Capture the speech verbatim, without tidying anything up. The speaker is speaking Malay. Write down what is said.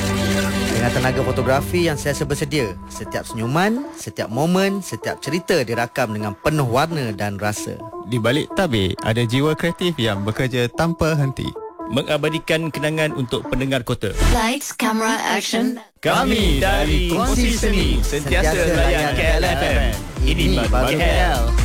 Dengan tenaga fotografi yang sentiasa bersedia, setiap senyuman, setiap momen, setiap cerita dirakam dengan penuh warna dan rasa. Di balik tabir, ada jiwa kreatif yang bekerja tanpa henti, mengabadikan kenangan untuk pendengar kota. Lights, camera, action. Kami dari Kongsi Seni sentiasa layan K L F M. Ini Baru K L.